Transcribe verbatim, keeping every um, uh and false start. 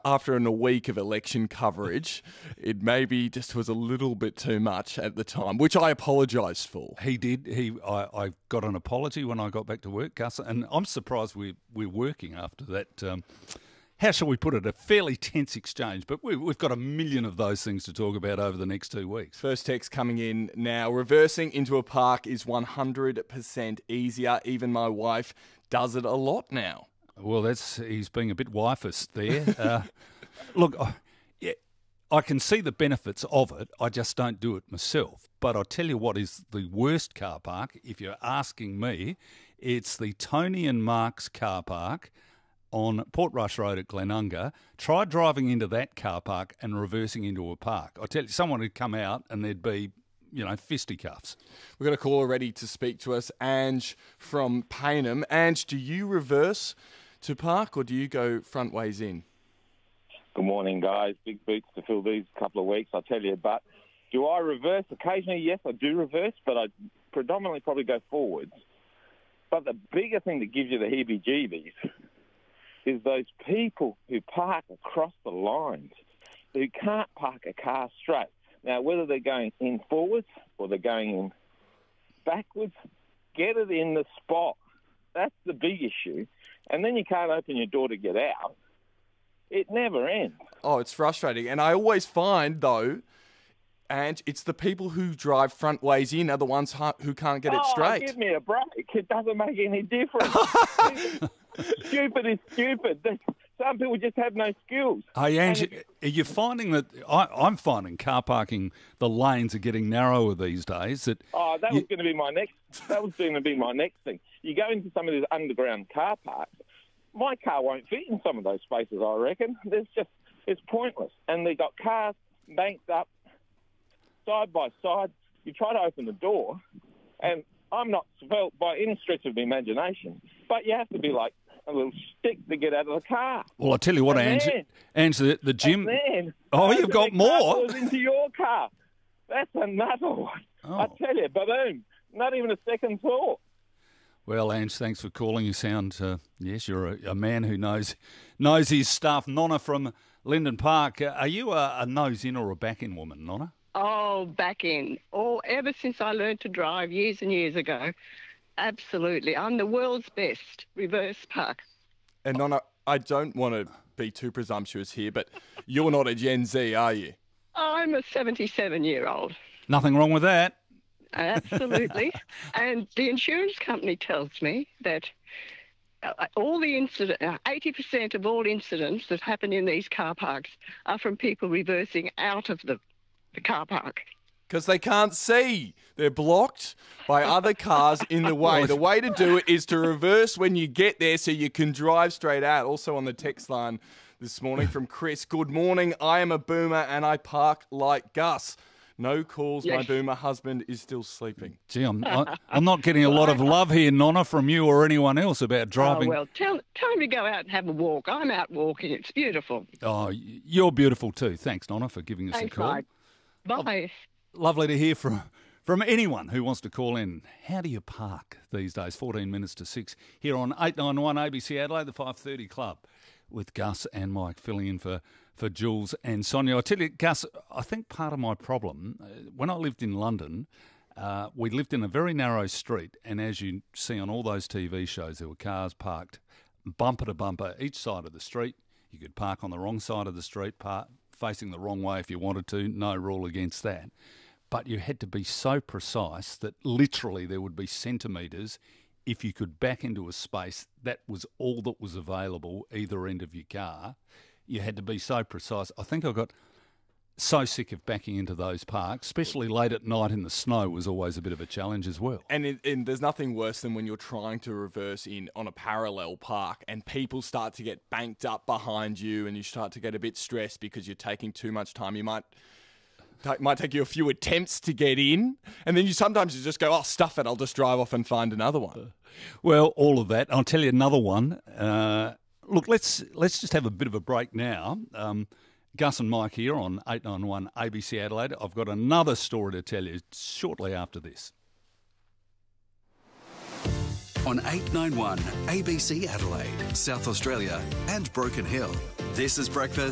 after in a week of election coverage, it maybe just was a little bit too much at the time, which I apologised for. He did. He, I, I got an apology when I got back to work, Gus, and I'm surprised we, we're working after that. Um, how shall we put it? A fairly tense exchange, but we, we've got a million of those things to talk about over the next two weeks. First text coming in now. Reversing into a park is one hundred percent easier. Even my wife does it a lot now. Well, that's he's being a bit wifist there. uh, look, I, yeah, I can see the benefits of it. I just don't do it myself. But I'll tell you what is the worst car park, if you're asking me, it's the Tony and Mark's car park on Portrush Road at Glenunga. Try driving into that car park and reversing into a park. I tell you, someone would come out and there'd be, you know, fisticuffs. We've got a caller ready to speak to us, Ange from Payneham. Ange, do you reverse to park or do you go front ways in? Good morning, guys. Big boots to fill these couple of weeks, I'll tell you. But do I reverse? Occasionally, yes, I do reverse, but I predominantly probably go forwards. But the bigger thing that gives you the heebie-jeebies is those people who park across the lines, who can't park a car straight. Now, whether they're going in forwards or they're going in backwards, get it in the spot. That's the big issue. And then you can't open your door to get out. It never ends. Oh, it's frustrating. And I always find, though, and it's the people who drive front ways in are the ones who can't get it oh, straight. Give me a break. It doesn't make any difference. Stupid is stupid. Some people just have no skills. Hey, Ange, are you finding that, I, I'm finding car parking, the lanes are getting narrower these days. That Oh, that you, was going to be my next, that was going to be my next thing. You go into some of these underground car parks, my car won't fit in some of those spaces, I reckon. There's just, it's pointless. And they've got cars banked up side by side. You try to open the door, and I'm not felt by any stretch of the imagination, but you have to be like a little stick to get out of the car. Well, I tell you what, and Ange, then, Ange, the, the gym... Then, oh, you've got the more? car goes into your car. That's another one. Oh. I tell you, boom, not even a second thought. Well, Ange, thanks for calling. You sound, uh, yes, you're a, a man who knows knows his stuff. Nonna from Linden Park, uh, are you a, a nose-in or a back-in woman, Nonna? Oh, back in. Oh, ever since I learned to drive years and years ago, absolutely. I'm the world's best reverse park. And Nonna, I don't want to be too presumptuous here, but you're not a Gen Z, are you? I'm a seventy-seven-year-old. Nothing wrong with that. Absolutely. And the insurance company tells me that uh, all the incident, uh, eighty percent of all incidents that happen in these car parks are from people reversing out of the, the car park. Because they can't see. They're blocked by other cars in the way. The way to do it is to reverse when you get there so you can drive straight out. Also on the text line this morning from Chris. Good morning. I am a boomer and I park like Gus. No calls. Yes. My boomer husband is still sleeping. Gee, I'm, I, I'm not getting a lot of love here, Nonna, from you or anyone else about driving. Oh, well, tell, tell him to go out and have a walk. I'm out walking. It's beautiful. Oh, you're beautiful too. Thanks, Nonna, for giving us Thanks, a call. Mike. Bye. Lovely to hear from from anyone who wants to call in. How do you park these days? fourteen minutes to six here on eight ninety-one A B C Adelaide, the five thirty Club, with Gus and Mike filling in for, for Jules and Sonia. I tell you, Gus, I think part of my problem, uh, when I lived in London, uh, we lived in a very narrow street, and as you see on all those T V shows, there were cars parked bumper to bumper each side of the street. You could park on the wrong side of the street, park facing the wrong way if you wanted to, no rule against that. But you had to be so precise that literally there would be centimetres. If you could back into a space, that was all that was available, either end of your car. You had to be so precise. I think I got so sick of backing into those parks, especially late at night in the snow was always a bit of a challenge as well. And, it, and there's nothing worse than when you're trying to reverse in on a parallel park and people start to get banked up behind you and you start to get a bit stressed because you're taking too much time. You might... It might take you a few attempts to get in, and then you sometimes you just go, oh, stuff it, I'll just drive off and find another one. Well, all of that. I'll tell you another one. Uh, look, let's let's just have a bit of a break now. Um, Gus and Mike here on eight ninety-one A B C Adelaide. I've got another story to tell you shortly after this. On eight ninety-one A B C Adelaide, South Australia and Broken Hill. This is Breakfast